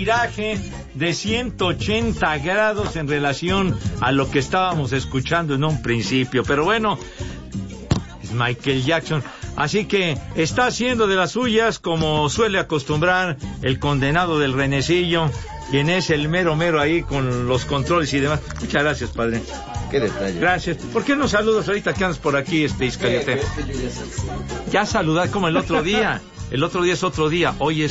viraje de 180 grados en relación a lo que estábamos escuchando en un principio. Pero bueno, es Michael Jackson. Así que está haciendo de las suyas, como suele acostumbrar el condenado del Renecillo, quien es el mero ahí con los controles y demás. Muchas gracias, padre. Qué detalle. Gracias. ¿Por qué no saludas ahorita que andas por aquí, Iscariote? Ya saludar como el otro día. El otro día es otro día. Hoy es